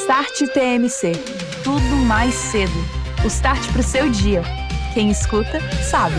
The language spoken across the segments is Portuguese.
Start TMC. Tudo mais cedo. O start pro seu dia. Quem escuta, sabe.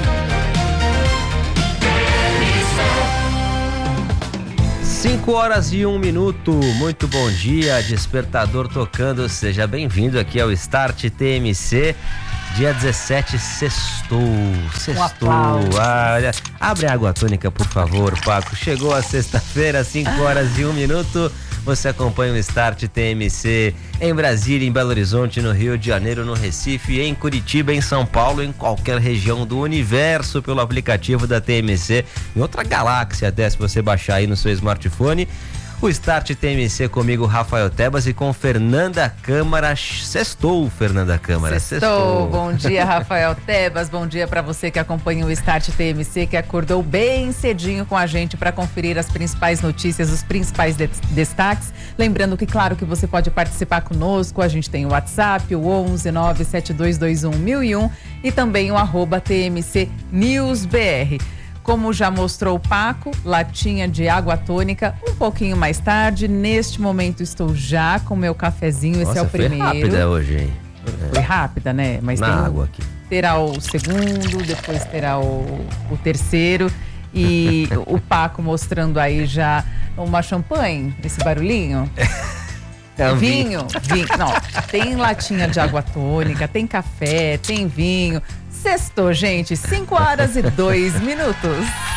5h01. Muito bom dia, despertador tocando. Seja bem-vindo aqui ao Start TMC. Dia 17, sextou. Olha, abre a água tônica, por favor, Paco. Chegou a sexta-feira, 5h01. Você acompanha o Start TMC em Brasília, em Belo Horizonte, no Rio de Janeiro, no Recife, em Curitiba, em São Paulo, em qualquer região do universo, pelo aplicativo da TMC, em outra galáxia até, se você baixar aí no seu smartphone. O Start TMC comigo, Rafael Tebas, e com Fernanda Câmara. Sextou, Fernanda Câmara. Sextou. Bom dia, Rafael Tebas. Bom dia para você que acompanha o Start TMC, que acordou bem cedinho com a gente para conferir as principais notícias, os principais destaques. Lembrando que, claro, que você pode participar conosco. A gente tem o WhatsApp, o 11 97221 1001 e também o @TMC NewsBR. Como já mostrou o Paco, latinha de água tônica, um pouquinho mais tarde. Neste momento estou já com o meu cafezinho. Esse é o primeiro. Foi rápida hoje, hein? Foi rápida, né? Mas na água aqui. Terá o segundo, depois terá o terceiro. E o Paco mostrando aí já uma champanhe, esse barulhinho. É um vinho. Não, tem latinha de água tônica, tem café, tem vinho. Sextou, gente, 5h02.